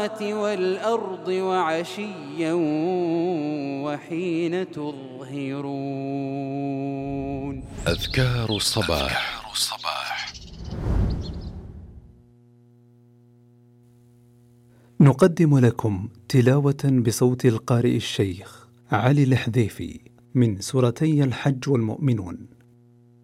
والأرض وعشيا وحين تظهرون. أذكار الصباح. نقدم لكم تلاوة بصوت القارئ الشيخ علي الحذيفي من سورتي الحج والمؤمنون.